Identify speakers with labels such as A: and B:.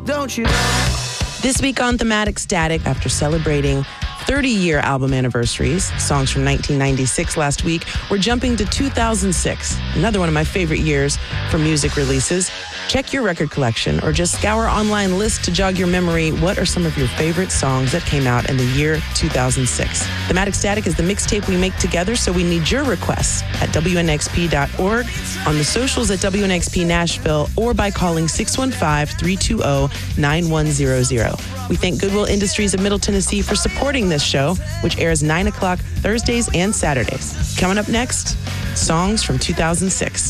A: don't you know?
B: This week on Thematic Static, after celebrating 30-year album anniversaries, songs from 1996 last week, we're jumping to 2006, another one of my favorite years for music releases. Check your record collection or just scour online lists to jog your memory. What are some of your favorite songs that came out in the year 2006? Thematic Static is the mixtape we make together, so we need your requests at WNXP.org, on the socials at WNXP Nashville, or by calling 615-320-9100. We thank Goodwill Industries of Middle Tennessee for supporting this show, which airs 9 o'clock Thursdays and Saturdays. Coming up next, songs from 2006.